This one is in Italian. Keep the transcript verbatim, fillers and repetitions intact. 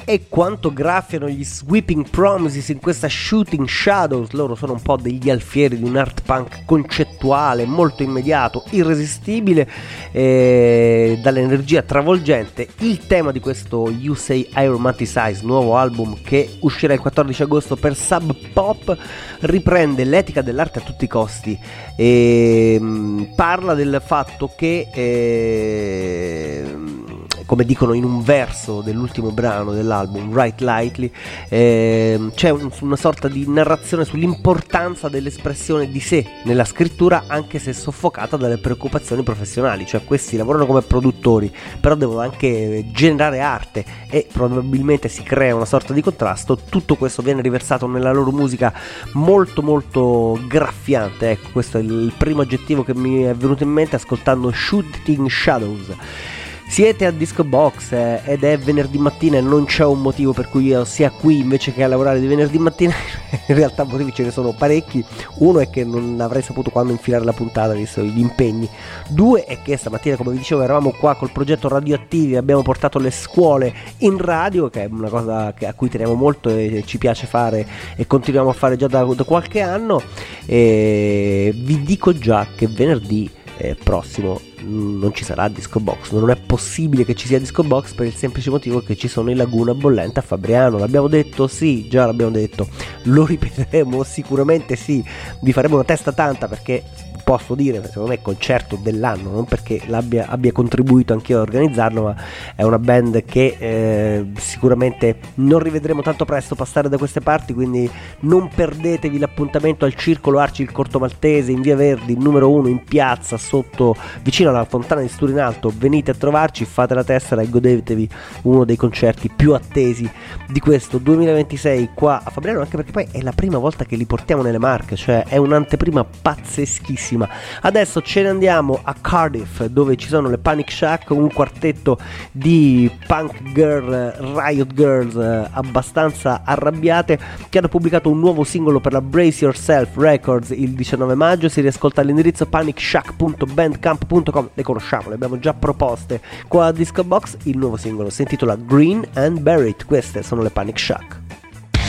e quanto graffiano gli Sweeping Promises in questa Shooting Shadows. Loro sono un po' degli alfieri di un art punk concettuale, molto immediato, irresistibile, eh, dall'energia travolgente. Il tema di questo You Say I Romanticize, nuovo album che uscirà il quattordici agosto per Sub Pop, riprende l'etica dell'arte a tutti i costi e mh, parla del fatto che eh, come dicono in un verso dell'ultimo brano dell'album Write Lightly, eh, c'è un, una sorta di narrazione sull'importanza dell'espressione di sé nella scrittura, anche se soffocata dalle preoccupazioni professionali. Cioè questi lavorano come produttori, però devono anche generare arte e probabilmente si crea una sorta di contrasto. Tutto questo viene riversato nella loro musica molto molto graffiante. Ecco, questo è il primo aggettivo che mi è venuto in mente ascoltando Shooting Shadows. Siete a Disco Box eh, ed è venerdì mattina e non c'è un motivo per cui io sia qui invece che a lavorare di venerdì mattina. In realtà motivi ce ne sono parecchi. Uno è che non avrei saputo quando infilare la puntata visto gli impegni. Due è che stamattina, come vi dicevo, eravamo qua col progetto Radioattivi, abbiamo portato le scuole in radio, che è una cosa che, a cui teniamo molto e ci piace fare e continuiamo a fare già da, da qualche anno. E vi dico già che venerdì eh, prossimo non ci sarà Disco Box. Non è possibile che ci sia Disco Box per il semplice motivo che ci sono i Laguna Bollente a Fabriano. L'abbiamo detto? Sì, già l'abbiamo detto. Lo ripeteremo sicuramente, sì. Vi faremo una testa tanta perché posso dire, secondo me, concerto dell'anno, non perché l'abbia abbia contribuito anch'io a organizzarlo, ma è una band che eh, sicuramente non rivedremo tanto presto passare da queste parti, quindi non perdetevi l'appuntamento al Circolo Arci il Corto Maltese in Via Verdi numero uno, in piazza, sotto, vicino alla fontana di Sturinalto. Venite a trovarci, fate la tessera e godetevi uno dei concerti più attesi di questo duemilaventisei qua a Fabriano, anche perché poi è la prima volta che li portiamo nelle Marche, cioè è un'anteprima pazzeschissima. Adesso ce ne andiamo a Cardiff, dove ci sono le Panic Shack, un quartetto di punk girl, riot girls eh, abbastanza arrabbiate, che hanno pubblicato un nuovo singolo per la Brace Yourself Records il diciannove maggio. Si riascolta all'indirizzo panic shack punto bandcamp punto com. Le conosciamo, le abbiamo già proposte qua a Disco Box. Il nuovo singolo si intitola Green and Buried. Queste sono le Panic Shack.